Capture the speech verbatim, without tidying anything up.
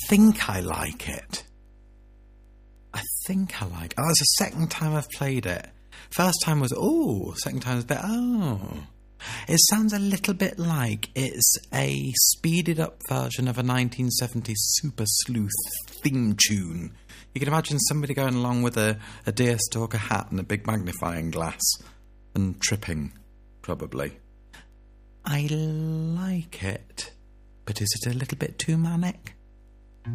think I like it. I think I like it. Oh, it's the second time I've played it. First time was, oh, second time was a bit, oh. It sounds a little bit like it's a speeded up version of a nineteen seventies Super Sleuth theme tune. You can imagine somebody going along with a, a deerstalker hat and a big magnifying glass and tripping, probably. I like it, but is it a little bit too manic?